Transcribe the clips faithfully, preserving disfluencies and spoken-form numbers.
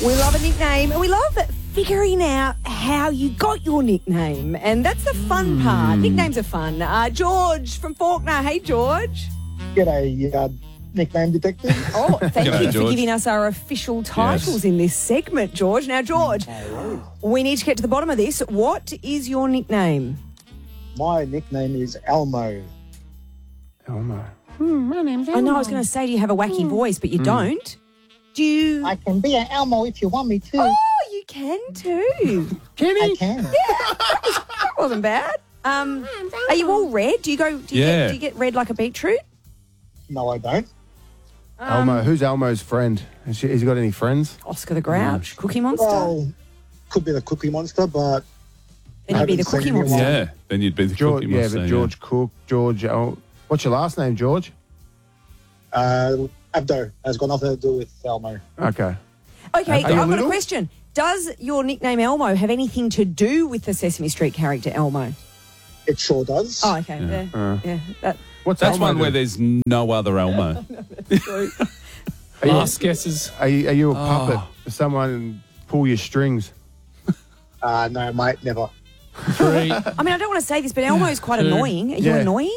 We love a nickname and we love figuring out how you got your nickname. And that's the fun Hmm. part. Nicknames are fun. Uh, George from Fawkner. Hey, George. G'day, uh, nickname detective. Oh, thank G'day, you for George. giving us our official titles Yes. in this segment, George. Now, George, we need to get to the bottom of this. What is your nickname? My nickname is Elmo. Elmo. I know I was going to say, do you have a wacky voice, but you don't. Do you? I can be an Elmo if you want me to. Oh, you can too. I can. That wasn't bad. Um, are you all red? Do you go? Do you, Yeah. get, do you get red like a beetroot? No, I don't. Elmo. Who's Elmo's friend? Has, she, has he got any friends? Oscar the Grouch, Cookie Monster. Well, could be the Cookie Monster, but then you'd be the haven't Cookie seen Monster. anyone. Yeah. Then you'd be the George, Cookie yeah, Monster. but George Cook, George. Oh, what's your last name, George? uh, Abdo has got nothing to do with Elmo. Okay. Okay, Are I've you got a little? question. Does your nickname Elmo have anything to do with the Sesame Street character Elmo? It sure does. Oh, okay. Yeah, Uh, yeah, that, What's That's Elmo one do? where there's no other Elmo. Are you, Last guesses. are you, are you a Oh. puppet? Does someone pull your strings? Uh, no, mate, never. Three. I mean, I don't want to say this, but Elmo's quite Two. annoying. Are you Yeah. annoying?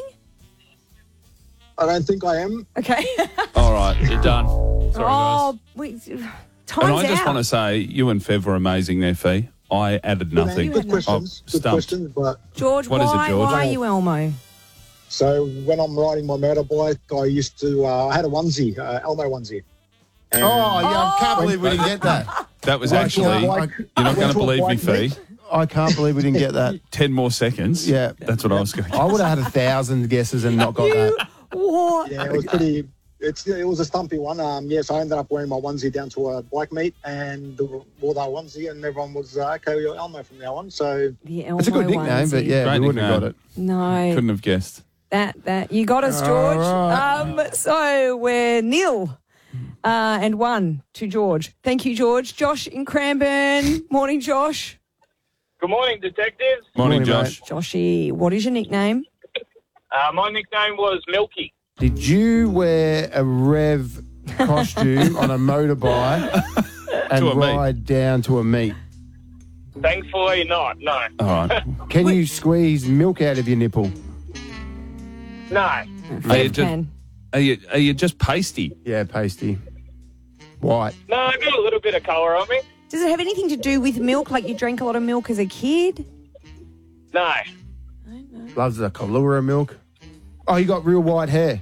I don't think I am. Okay. All right. You're done. Sorry, oh, we, time's And I just out. want to say, you and Fev were amazing there, Fee. I added nothing. Good questions. Oh, Good stumped. questions. But George, What is it, why, George? why are you Elmo? so when I'm riding my motorbike, I used to. Uh, I had a onesie, uh, Elmo onesie. And Oh, yeah, I can't believe we didn't get that. That was Well, actually, I- you're I- not going to went to a believe me, bike Fee. meet. I can't believe we didn't get that. Ten more seconds. Yeah. That's what I was going to I would have had a thousand guesses and not got that. What? Yeah, it was pretty. It's it was a stumpy one. Um, yes, I ended up wearing my onesie down to a bike meet and wore that onesie, and everyone was uh, okay, you're Elmo from now on. So The Elmo It's a good nickname, but onesie. yeah, Great we wouldn't have got nickname. it. No. Couldn't have guessed. That that you got us, George. All right. Um, so we're nil uh, and one to George. Thank you, George. Josh in Cranbourne. Morning, Josh. Good morning, detectives. Morning, Morning, Josh. Joshy, what is your nickname? Uh, my nickname was Milky. Did you wear a Rev costume on a motorbike and To a meet. ride down to a meet? Thankfully not, no. All right. Can you squeeze milk out of your nipple? No. Are you, Fev just, can. are, you, are you just pasty? Yeah, pasty. White. No, I got a little bit of colour on me. Does it have anything to do with milk? Like you drank a lot of milk as a kid? No. Loves the Kahlua milk. Oh, you got real white hair.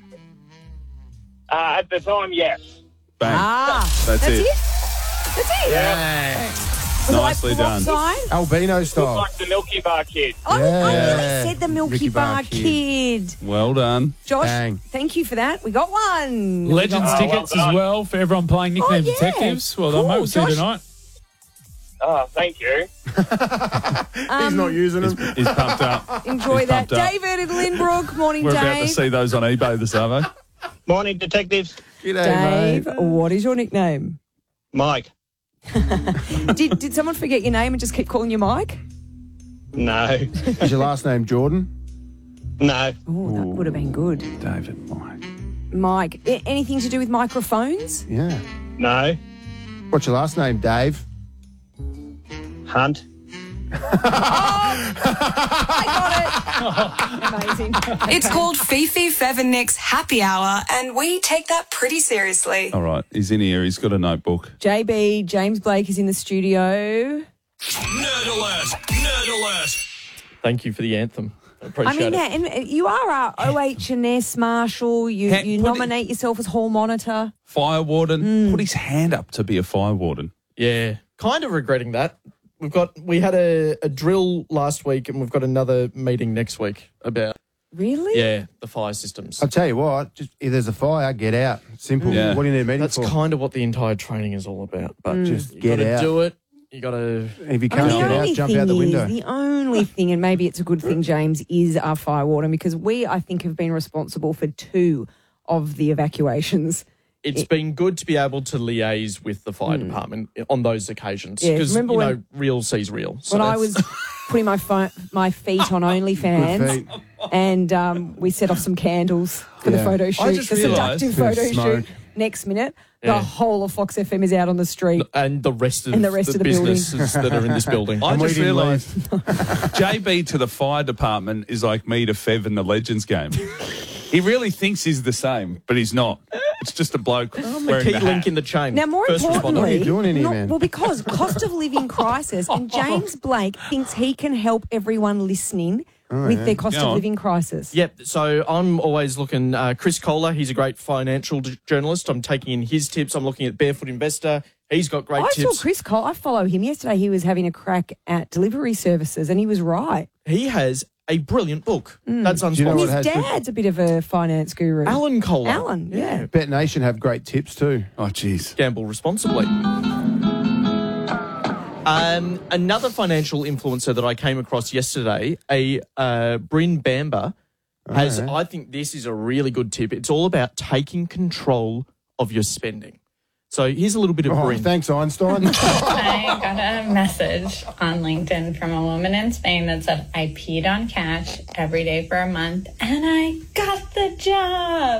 Uh, at the time, yes. Bang. Ah, That's that's it. it. That's it. Yeah. Was it Nicely like done. Sign? Albino Look style. like the Milky Bar Kid. I, I Yeah. nearly said the Milky, Milky Bar, Bar kid. Well done. Josh, Bang. thank you for that. We got one. Legends Oh, tickets well as done. well for everyone playing Nickname Oh, yeah. Detectives. Well done, Cool, mate. We'll see you Josh. tonight. Oh, thank you. He's not using He's, them. he's pumped up. Enjoy He's that. pumped up. David in Lynbrook. Morning, We're Dave. about to see those on eBay this Arvo. Morning, detectives. G'day, Dave, mate. what is your nickname? Mike. did did someone forget your name and just keep calling you Mike? No. Is your last name Jordan? No. Oh, that would have been good. David, Mike. Mike, a- anything to do with microphones? Yeah. No. What's your last name, Dave? Hunt. I got it. Amazing. It's called Fifi, Fev and Nick's Happy Hour, and we take that pretty seriously. All right. He's in here. He's got a notebook. J B, James Blake is in the studio. Nerd alert! Nerd alert! Thank you for the anthem. I I appreciate mean, it. yeah, and you are our O H and S Marshal. You, Can- you put it- nominate yourself as Hall Monitor. Fire warden. Mm. Put his hand up to be a fire warden. Yeah, kind of regretting that. We've got we had a, a drill last week, and we've got another meeting next week about Really? yeah the fire systems. I'll tell you what, just if there's a fire, get out. Simple. Yeah. What do you need a meeting That's for? kind of what the entire training is all about. But Just you get gotta out. do it. You got to. If you I can't mean, the get only out, jump thing out the window. is, the only thing, and maybe it's a good thing, James, is our fire warden, because we, I think, have been responsible for two of the evacuations. It's been good to be able to liaise with the fire department on those occasions Yeah, because you remember know when- real sees real. So When I that's- was putting my phone, my feet on OnlyFans, Good feet. and um, we set off some candles for the Yeah. photo shoot, I just the realised seductive Bit of photo smoke. shoot. Next minute, Yeah. the whole of Fox F M is out on the street. And the rest of, And the rest of the building. businesses that are in this building. I And we just didn't realised J B to the fire department is like me to Fev in the Legends game. He really thinks he's the same, but he's not. It's just a bloke The wearing key the link hat. in the chain. Now, more First responder. importantly, What are you doing in here, not- man? well, because cost of living crisis, and James Blake thinks he can help everyone listening with their cost Go of on. living crisis. Yep. So I'm always looking. Uh, Chris Kohler, he's a great financial d- journalist. I'm taking in his tips. I'm looking at Barefoot Investor. He's got great I tips. saw Chris Cole. I follow him yesterday. He was having a crack at delivery services, and he was right. He has a brilliant book. Mm. That's you know unsponsored. what His has been- dad's a bit of a finance guru. Alan Kohler. Alan, yeah. Bet Nation have great tips too. Oh, jeez. Gamble responsibly. Um, another financial influencer that I came across yesterday, a uh, Bryn Bamber, has. yeah. I think this is a really good tip. It's all about taking control of your spending. So here's a little bit of Oh, Bryn. thanks, Einstein. I got a message on LinkedIn from a woman in Spain that said, I peed on cash every day for a month and I got the job.